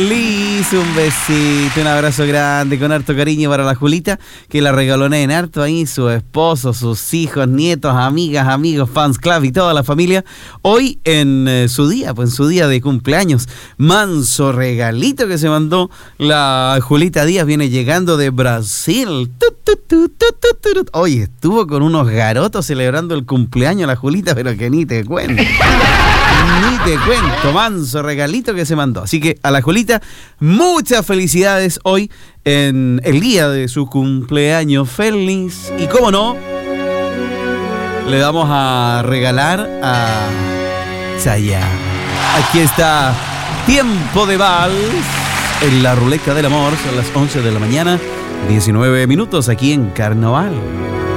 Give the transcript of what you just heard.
Liz, un besito, un abrazo grande con harto cariño para la Julita, que la regaloneen harto ahí, su esposo, sus hijos, nietos, amigas, amigos, fans club y toda la familia. Hoy en su día, pues en su día de cumpleaños, manso regalito que se mandó la Julita Díaz, viene llegando de Brasil. Oye, estuvo con unos garotos celebrando el cumpleaños la Julita, pero que ni te cuento. Ni te cuento, manso regalito que se mandó. Así que a la Julita, muchas felicidades hoy en el día de su cumpleaños feliz. Y cómo no, le vamos a regalar a Chayanne. Aquí está Tiempo de Vals en la Ruleta del Amor. Son las 11 de la mañana, 19 minutos aquí en Carnaval.